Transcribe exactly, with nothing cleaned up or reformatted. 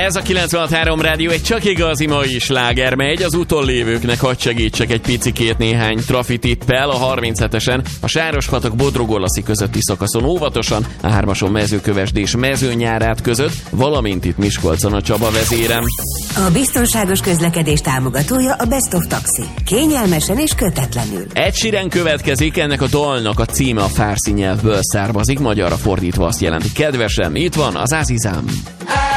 Ez a kilencvenhat három rádió egy csak igazi mai sláger megy. Az utollévőknek hadd segítsek egy picikét néhány trafitippel. A harminchetesen a Sárospatak Bodrogolaszi közötti szakaszon óvatosan, a hármason Mezőkövesd Mezőnyárát között, valamint itt Miskolcon a Csaba vezérem. A biztonságos közlekedés támogatója a Best of Taxi. Kényelmesen és kötetlenül. Ed Sheeran következik, ennek a dalnak a címe a fárszi nyelvből származik, magyarra fordítva azt jelenti: kedvesem, itt van az Azizám.